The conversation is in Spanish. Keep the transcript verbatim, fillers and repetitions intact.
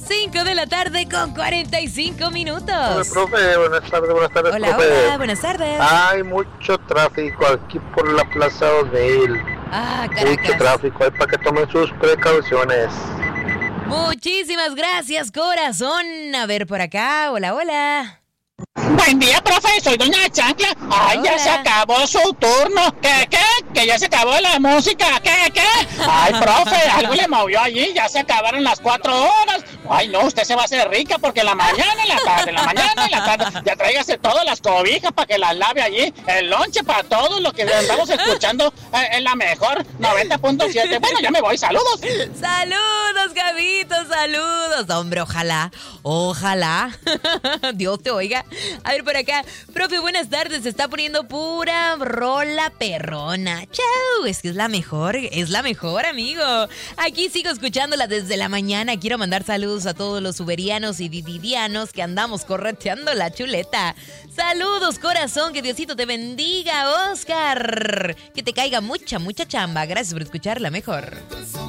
cinco de la tarde con cuarenta y cinco minutos. Hola, profe, buenas tardes, buenas tardes, Hola, profe. hola, buenas tardes. Hay mucho tráfico aquí por la Plaza O'Neill. Ah, Mucho Caracas. tráfico, ahí para que tomen sus precauciones. Muchísimas gracias, corazón. A ver por acá. Hola, hola. Buen día, profe, soy doña Chancla. Ay, Hola. ya se acabó su turno. ¿Qué, qué? Que ya se acabó la música. ¿Qué, qué? Ay, profe, algo le movió allí. Ya se acabaron las cuatro horas. Ay, no, usted se va a hacer rica porque en la mañana, en la tarde, en la mañana, en la tarde. Ya tráigase todas las cobijas para que las lave allí. El lonche para todos los que andamos escuchando eh, en la mejor noventa punto siete. Bueno, ya me voy. Saludos. Saludos, Gabito, saludos. Hombre, ojalá, ojalá. Dios te oiga. A ver por acá. Profe, buenas tardes. Se está poniendo pura rola perrona. Chau. Es que es la mejor, es la mejor, amigo. Aquí sigo escuchándola desde la mañana. Quiero mandar saludos a todos los uberianos y dididianos que andamos correteando la chuleta. Saludos, corazón. Que Diosito te bendiga, Oscar. Que te caiga mucha, mucha chamba. Gracias por escuchar la mejor.